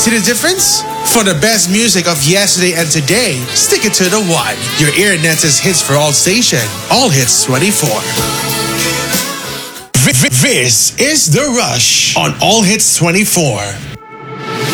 See the difference? For the best music of yesterday and today, stick it to the one. Your Earnet's hits for all station. All hits 24. This is The Rush on All Hits 24.